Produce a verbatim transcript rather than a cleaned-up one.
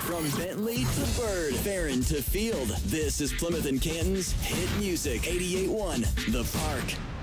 From Bentley to Bird, Farron to Field, this is Plymouth and Canton's hit music. eighty-eight point one The Park.